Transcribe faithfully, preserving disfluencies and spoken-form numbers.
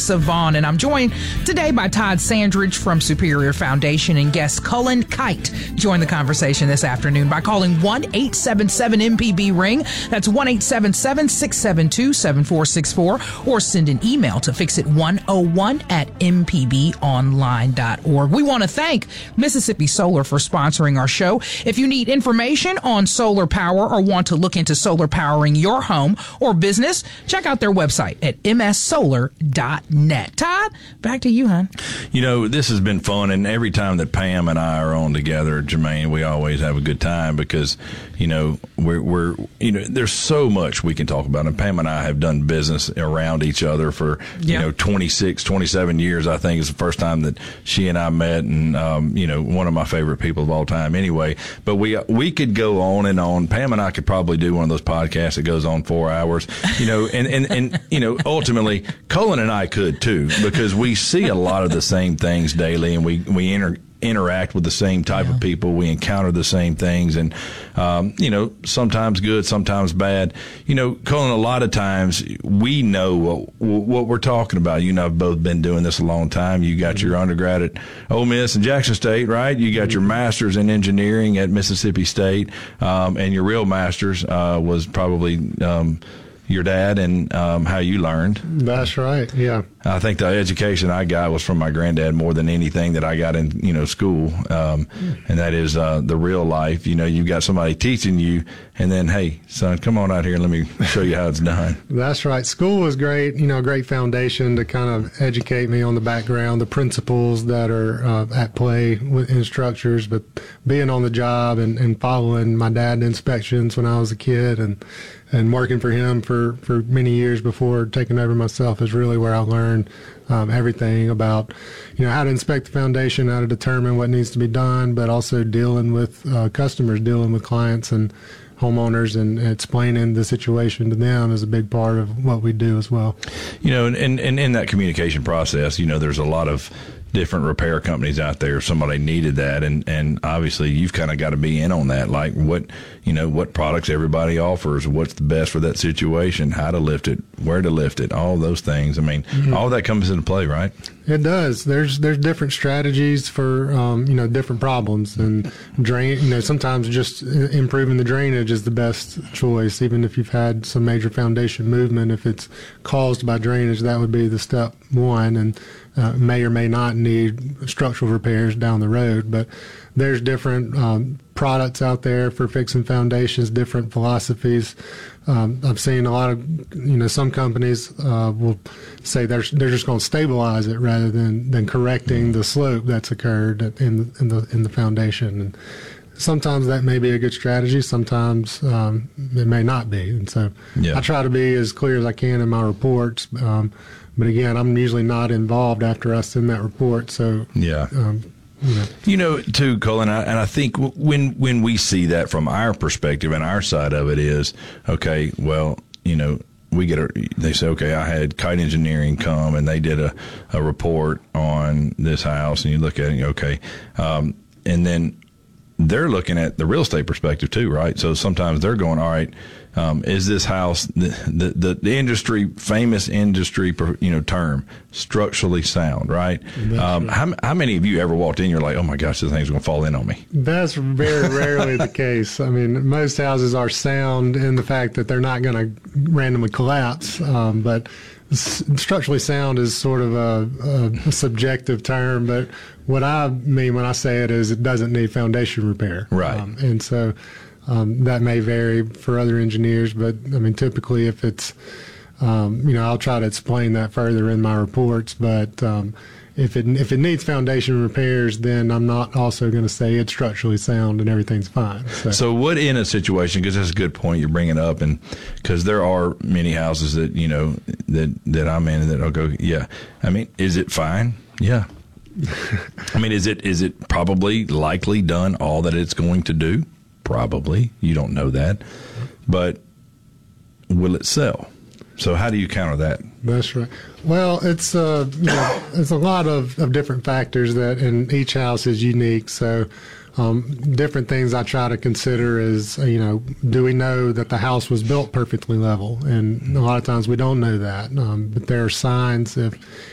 Melissa Vaughn, and I'm joined today by Todd Sandridge from Superior Foundation and guest Cullen Kite. Join the conversation this afternoon by calling one eight seven seven M P B ring. That's one eight seven seven, six seven two, seven four six four, or send an email to fix it one oh one at m p b online dot org. We want to thank Mississippi Solar for sponsoring our show. If you need information on solar power or want to look into solar powering your home or business, check out their website at m s solar dot net. Todd, back to you, hon. You know, this has been fun, and every time that Pam and I are on together, Jermaine, we always have a good time because, you know, we're, we're you know, there's so much we can talk about, and Pam and I have done business around each other for, you yeah. know, twenty-six, twenty-seven years, I think, is the first time that she and I met, and, um, you know, one of my favorite people of all time anyway. But we we could go on and on. Pam and I could probably do one of those podcasts that goes on four hours, you know, and, and, and you know, ultimately, Cullen and I could too, because we see a lot of the same things daily, and we, we inter, interact with the same type yeah. of people. We encounter the same things, and, um, you know, sometimes good, sometimes bad. You know, Cullen, a lot of times we know what, what we're talking about. You and I have both been doing this a long time. You got mm-hmm. your undergrad at Ole Miss and Jackson State, right? You got mm-hmm. your master's in engineering at Mississippi State, um, and your real master's uh, was probably um, your dad and um, how you learned. That's right, yeah. I think the education I got was from my granddad more than anything that I got in, you know, school. Um, and that is, uh, the real life. You know, you've got somebody teaching you, and then, hey, son, come on out here and let me show you how it's done. That's right. School was great, you know, a great foundation to kind of educate me on the background, the principles that are uh, at play with, in structures, but being on the job and, and following my dad inspections when I was a kid and, and working for him for, for many years before taking over myself is really where I learned Um, everything about, you know, how to inspect the foundation, how to determine what needs to be done, but also dealing with uh, customers, dealing with clients and homeowners, and explaining the situation to them is a big part of what we do as well. You know, and, and, and in that communication process, you know, there's a lot of different repair companies out there if somebody needed that, and and obviously you've kind of got to be in on that, like what, you know, what products everybody offers, what's the best for that situation, how to lift it, where to lift it, all those things. I mean, mm-hmm. all that comes into play, right? It does. There's there's different strategies for um, you know, different problems, and drain. You know, sometimes just improving the drainage is the best choice, even if you've had some major foundation movement. If it's caused by drainage, that would be the step one, and uh, may or may not need structural repairs down the road. But there's different um, products out there for fixing foundations, different philosophies. Um, I've seen a lot of, you know, some companies uh, will say they're they're just going to stabilize it rather than, than correcting the slope that's occurred in the, in the in the foundation. And sometimes that may be a good strategy. Sometimes um, it may not be. And so yeah. I try to be as clear as I can in my reports. Um, but again, I'm usually not involved after I send that report. So yeah. Um, Yeah. You know, too, Cullen, and I think when when we see that from our perspective and our side of it is, okay, well, you know, we get a, they say, okay, I had Kite Engineering come and they did a, a report on this house, and you look at it and you, okay, um, and then they're looking at the real estate perspective too, right? So sometimes they're going, all right, um, is this house the, the the the industry famous industry you know term structurally sound, right? Um, how how many of you ever walked in? You're like, oh my gosh, this thing's going to fall in on me. That's very rarely the case. I mean, most houses are sound in the fact that they're not going to randomly collapse, um, but structurally sound is sort of a, a, a subjective term, but what I mean when I say it is it doesn't need foundation repair. Right. Um, and so um, that may vary for other engineers, but I mean, typically if it's, um, you know, I'll try to explain that further in my reports, but um, if it if it needs foundation repairs, then I'm not also going to say it's structurally sound and everything's fine. So, so what in a situation, because that's a good point you're bringing up, and because there are many houses that, you know, that, that I'm in that I'll go, yeah, I mean, is it fine? Yeah. I mean, is it is it probably likely done all that it's going to do? Probably. You don't know that. But will it sell? So how do you counter that? That's right. Well, it's uh, you know, it's a lot of, of different factors that, and each house is unique. So um, different things I try to consider is, you know, do we know that the house was built perfectly level? And a lot of times we don't know that. Um, but there are signs if